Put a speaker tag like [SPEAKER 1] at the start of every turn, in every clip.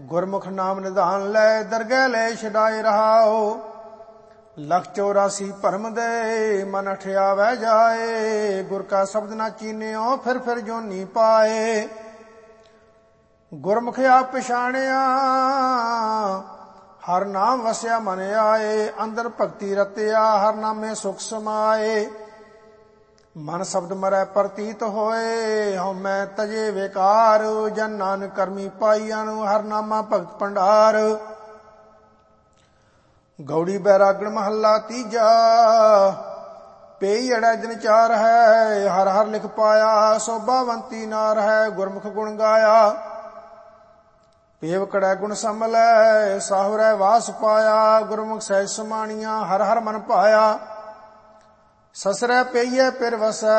[SPEAKER 1] ਗੁਰਮੁਖ ਨਾਮ ਨਿਧਾਨ ਲੈ ਦਰਗਹਿ ਲੈ ਛਡਾਏ ਰਹਾਓ। ਲਖ 84 ਭਰਮ ਦੇ ਮਨ ਠਿਆ ਵਹਿ ਜਾਏ। ਗੁਰ ਕਾ ਸ਼ਬਦ ਨਾ ਚੀਨਿਓ ਫਿਰ ਜੋਨੀ ਪਾਏ। ਗੁਰਮੁਖ ਆਪ ਪਛਾਣਿਆ ਹਰ ਨਾਮ ਵਸਿਆ ਮਨ ਆਏ। ਅੰਦਰ ਭਗਤੀ ਰਤਿਆ ਹਰ ਨਾਮੇ ਸੁਖ ਸਮਾਏ। ਮਨ ਸ਼ਬਦ ਮਰੈ ਪ੍ਰਤੀਤ ਹੋਏ ਹਉਮੈ ਤਜੇ ਵਿਕਾਰ। ਜਨ ਨਾਨਕ ਕਰਮੀ ਪਾਈਆਂ ਨੂੰ ਹਰ ਨਾਮਾ ਭਗਤ ਭੰਡਾਰ। ਗੌੜੀ ਬੈਰਾਗਣ ਮਹੱਲਾ ਤੀਜਾ। ਪਈ ਅੜੈ ਦਿਨ ਚਾਰ ਹੈ ਹਰ ਹਰ ਲਿਖ ਪਾਇਆ। ਸੋਭਾਵੰਤੀ ਨਾਰ ਹੈ ਗੁਰਮੁਖ ਗੁਣ ਗਾਇਆ। ਪੇਵ ਕੜੈ ਗੁਣ ਸੰਭਲੈ ਸਾਹੁਰੈ ਵਾਸ ਪਾਇਆ। ਗੁਰਮੁਖ ਸਹਿਜ ਸਮਾਣੀਆਂ ਹਰ ਹਰ ਮਨ ਭਾਇਆ। ਸਸਰੈ ਪਈਐ ਪਿਰ ਵਸੈ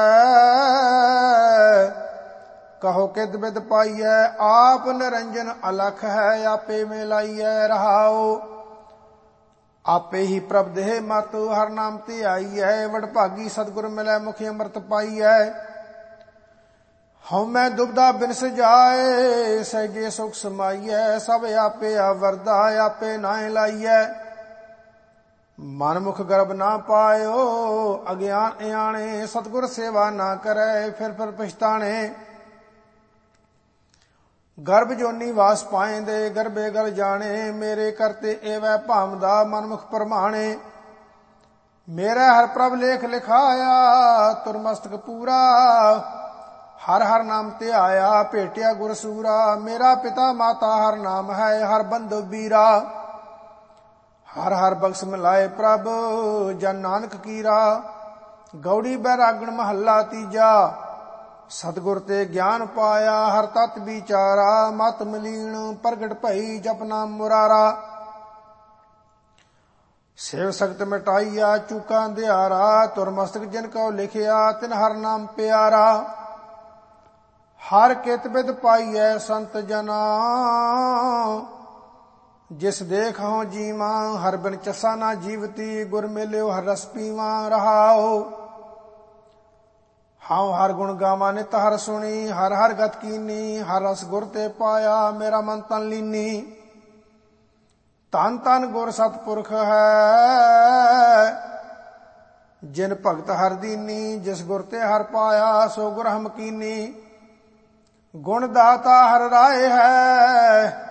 [SPEAKER 1] ਕਹੋ ਕਿਦ ਬਿਦ ਪਾਈਐ। ਆਪ ਨਿਰੰਜਨ ਅਲਖ ਹੈ ਆਪੇ ਮਿਲਾਈਐ ਰਹਾਓ। ਆਪੇ ਹੀ ਪ੍ਰਭ ਦੇਹ ਮਤ ਹਰ ਨਾਮ ਤੇ ਆਈਐ। ਵਡਭਾਗੀ ਸਤਿਗੁਰ ਮਿਲੈ ਮੁਖ ਅੰਮ੍ਰਿਤ ਪਾਈਐ। ਹਉਮੈ ਦੁਬਦਾ ਬਿਨਸ ਜਾਏ ਸਹਿਜੇ ਸੁਖ ਸਮਾਈਐ। ਸਭ ਆਪੇ ਆਵਰਦਾ ਆਪੇ ਨਾਹਿ ਲਾਈਐ। ਮਨ ਮੁਖ ਗਰਭ ਨਾ ਪਾਇਓ ਅਗਿਆਨ ਇਆਣੇ। ਸਤਿਗੁਰ ਸੇਵਾ ਨਾ ਕਰੈ ਫਿਰ ਪਛਤਾਣੇ। ਗਰਭ ਜੋਨੀ ਵਾਸ ਪਾਏਂਦੇ ਗਰਭੇ ਗਲ ਜਾਣੇ। ਮੇਰੇ ਕਰਤੇ ਏਵੈ ਭਾਮਦਾ ਮਨਮੁਖ ਪਰਮਾਣੇ। ਮੇਰਾ ਹਰ ਪ੍ਰਭ ਲੇਖ ਲਿਖਾਇਆ ਤੁਰ ਮਸਤਕ ਪੂਰਾ। ਹਰ ਹਰ ਨਾਮ ਤੇ ਆਇਆ ਭੇਟਿਆ ਗੁਰ ਸੂਰਾ। ਮੇਰਾ ਪਿਤਾ ਮਾਤਾ ਹਰ ਨਾਮ ਹੈ ਹਰ ਬੰਧੁ ਬੀਰਾ। ਹਰ ਹਰ ਬਖਸ਼ ਮਿਲਾਏ ਪ੍ਰਭ ਜਨ ਨਾਨਕ ਕੀਰਾ। ਗੌੜੀ ਬੈਰਾਗਣ ਮਹੱਲਾ ਤੀਜਾ। ਸਤਿਗੁਰ ਤੇ ਗਿਆਨ ਪਾਇਆ ਹਰ ਤਤ ਵਿਚਾਰਾ। ਮਤ ਮਲੀਣ ਪ੍ਰਗਟ ਭਈ ਜਪ ਨਾਮ ਮੁਰਾਰਾ। ਸੇਵ ਸਖਤ ਮਿਟਾਈਆ ਚੂਕਾ ਅੰਧਿਆਰਾ। ਤੁਰ ਮਸਤਕ ਜਿਨ ਕਉ ਲਿਖਿਆ ਤਿਨ ਹਰ ਨਾਮ ਪਿਆਰਾ। ਹਰ ਕਿਤ ਬਿਦ ਪਾਈਐ ਸੰਤ ਜਨਾ। ਜਿਸ ਦੇਖ ਹਉ ਜੀਵਾ ਹਰ ਬਿਨ ਚਸਾ ਨਾ ਜੀਵਤੀ। ਗੁਰ ਮਿਲਿਓ ਹਰ ਰਸ ਪੀਵਾ ਰਹਾਓ। ਹਉ ਹਰ ਗੁਣ ਗਾਵਾਂ ਨਿਤ ਹਰ ਸੁਣੀ। ਹਰ ਹਰ ਗਤ ਕੀਨੀ ਹਰ ਰਸ ਗੁਰ ਤੇ ਪਾਇਆ। ਮੇਰਾ ਮਨ ਤਨ ਲੀਨੀ। ਧਨ ਧਨ ਗੁਰ ਸਤਿਪੁਰਖ ਹੈ ਜਿਨ ਭਗਤ ਹਰ ਦੀਨੀ। ਜਿਸ ਗੁਰ ਤੇ ਹਰ ਪਾਇਆ ਸੋ ਗੁਰ ਹਮ ਕੀਨੀ। ਗੁਣ ਦਾਤਾ ਹਰ ਰਾਏ ਹੈ